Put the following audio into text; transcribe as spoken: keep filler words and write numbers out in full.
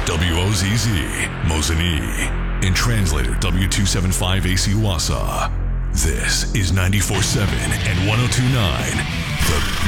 W O Z Z, Mosinee. In translator W two seventy-five A C Wausau. This is ninety-four point seven and one oh two point nine, The